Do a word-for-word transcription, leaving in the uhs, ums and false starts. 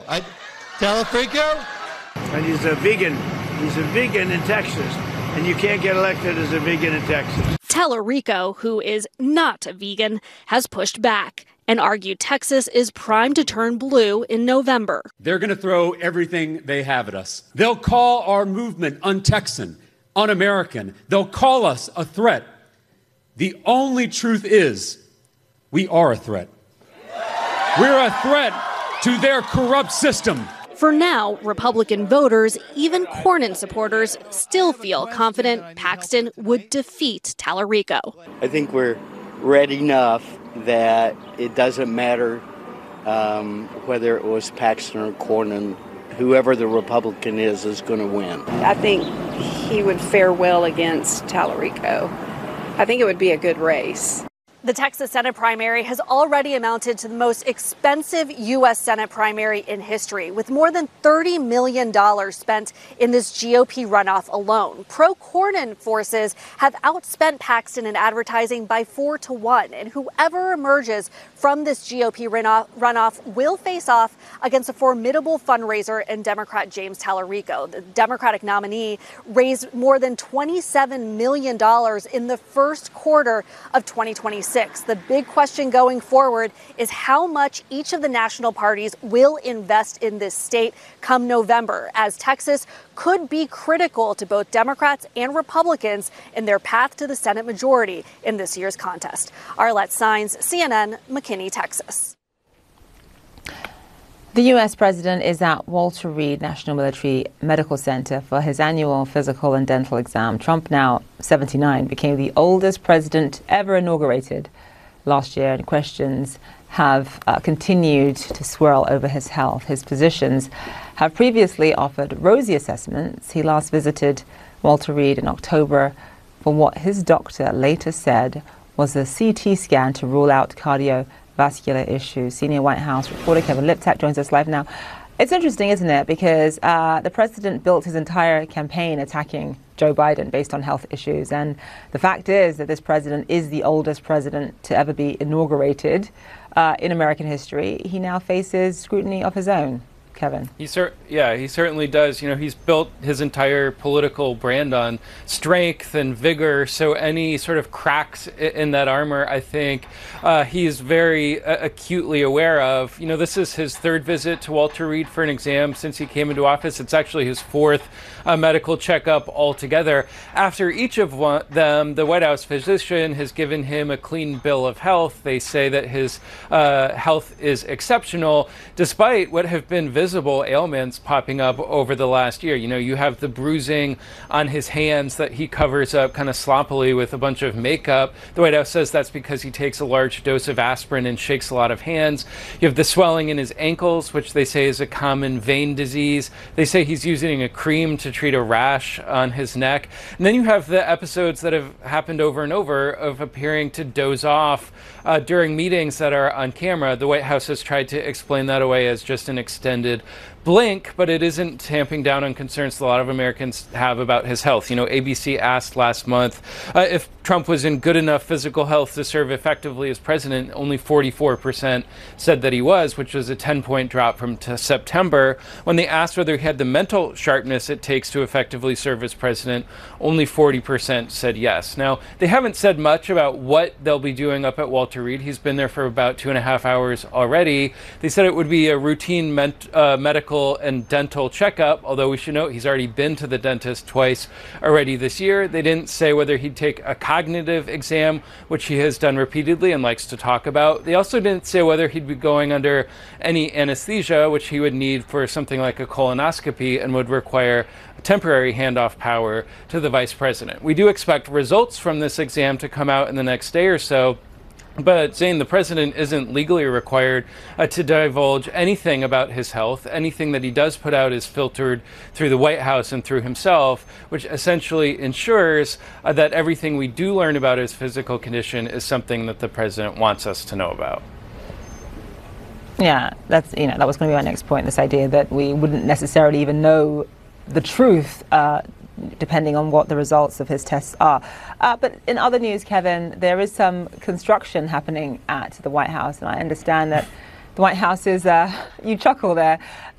I, Talarico? And he's a vegan. He's a vegan in Texas. And you can't get elected as a vegan in Texas. Talarico, who is not a vegan, has pushed back and argued Texas is primed to turn blue in November. They're going to throw everything they have at us. They'll call our movement un-Texan, un-American. They'll call us a threat. The only truth is we are a threat. We're a threat to their corrupt system. For now, Republican voters, even Cornyn supporters, still feel confident Paxton would defeat Talarico. I think we're ready enough that it doesn't matter um, whether it was Paxton or Cornyn. Whoever the Republican is is going to win. I think he would fare well against Talarico. I think it would be a good race. The Texas Senate primary has already amounted to the most expensive U S Senate primary in history, with more than thirty million dollars spent in this G O P runoff alone. Pro-Cornyn forces have outspent Paxton in advertising by four to one, and whoever emerges from this G O P runoff, runoff will face off against a formidable fundraiser in Democrat James Talarico. The Democratic nominee raised more than twenty-seven million dollars in the first quarter of twenty twenty-six. The big question going forward is how much each of the national parties will invest in this state come November, as Texas could be critical to both Democrats and Republicans in their path to the Senate majority in this year's contest. Arlette Saenz, C N N, McKinney, Texas. The U S president is at Walter Reed National Military Medical Center for his annual physical and dental exam. Trump, now seventy-nine, became the oldest president ever inaugurated last year, and questions have uh, continued to swirl over his health. His physicians have previously offered rosy assessments. He last visited Walter Reed in October for what his doctor later said was a C T scan to rule out cardio vascular issues. Senior White House reporter Kevin Liptak joins us live now. It's interesting, isn't it? Because uh, the president built his entire campaign attacking Joe Biden based on health issues. And the fact is that this president is the oldest president to ever be inaugurated uh, in American history. He now faces scrutiny of his own. Kevin. He cer- yeah, he certainly does. You know, he's built his entire political brand on strength and vigor. So any sort of cracks in that armor, I think uh, he's very uh, acutely aware of. You know, this is his third visit to Walter Reed for an exam since he came into office. It's actually his fourth uh, medical checkup altogether. After each of one, them, the White House physician has given him a clean bill of health. They say that his uh, health is exceptional, despite what have been visible ailments popping up over the last year. You know, you have the bruising on his hands that he covers up kind of sloppily with a bunch of makeup. The White House says that's because he takes a large dose of aspirin and shakes a lot of hands. You have the swelling in his ankles, which they say is a common vein disease. They say he's using a cream to treat a rash on his neck. And then you have the episodes that have happened over and over of appearing to doze off uh, during meetings that are on camera. The White House has tried to explain that away as just an extended blink, but it isn't tamping down on concerns that a lot of Americans have about his health. You know, A B C asked last month uh, if Trump was in good enough physical health to serve effectively as president. Only forty-four percent said that he was, which was a ten-point drop from t- September. When they asked whether he had the mental sharpness it takes to effectively serve as president, only forty percent said yes. Now, they haven't said much about what they'll be doing up at Walter Reed. He's been there for about two and a half hours already. They said it would be a routine ment- uh, medical and dental checkup, although we should note he's already been to the dentist twice already this year. They didn't say whether he'd take a cognitive exam, which he has done repeatedly and likes to talk about. They also didn't say whether he'd be going under any anesthesia, which he would need for something like a colonoscopy and would require temporary handoff power to the vice president. We do expect results from this exam to come out in the next day or so. But Zane, the president isn't legally required uh, to divulge anything about his health. Anything that he does put out is filtered through the White House and through himself, which essentially ensures uh, that everything we do learn about his physical condition is something that the president wants us to know about. Yeah, that's, you know, that was going to be my next point, this idea that we wouldn't necessarily even know the truth uh, depending on what the results of his tests are. Uh, but in other news, Kevin, there is some construction happening at the White House, and I understand that the White House is, uh, you chuckle there,